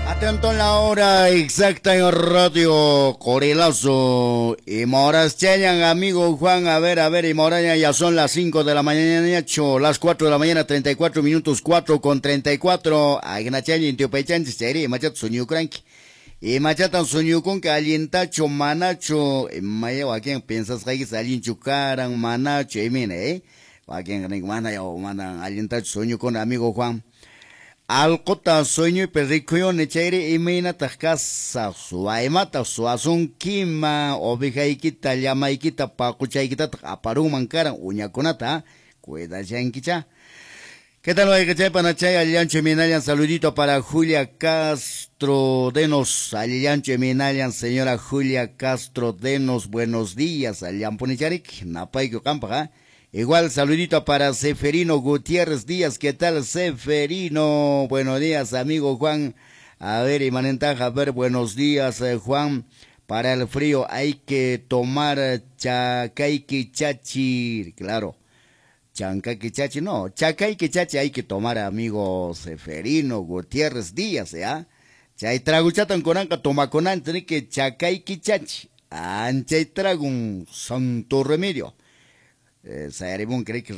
Atento en la hora exacta en Radio Corilazo. Y moras chayan, amigo Juan, a ver, y moraña ya son las 5 de la mañana, las 4 de la mañana, 34 minutos, 4:34. Ay, na chayan, intio pechan, seri, machat suñu crank. Y machatan suñu con que alientacho, manacho, maya, a quien piensas que hay salin chucaran, manacho, y mire, a quien mana yo, mandan alientacho suñu con amigo Juan. Alcota sueño y perricoyo nechaire y meina tascasa su aimata su asun kima oveja ikita llama ikita pacucha ikita aparu mancara uña conata cuida yanquicha. ¿Qué tal hoy que sepan achay aliancho minalian saludito para Julia Castro denos aliancho minalian señora Julia Castro denos buenos días alian ponicharik napaico campa. Igual saludito para Seferino Gutiérrez Díaz. ¿Qué tal, Seferino? Buenos días, amigo Juan. A ver, y manentaja, a ver, buenos días, Juan. Para el frío hay que tomar chacaiqui chachi. Claro, chancaiqui chachi, no. Chacaiqui chachi hay que tomar, amigo Seferino Gutiérrez Díaz, ¿ya? Chay traguchatan conanca toma conan, tiene que chacaiqui chachi. Anchay trago un santo remedio. Sayaribun cree que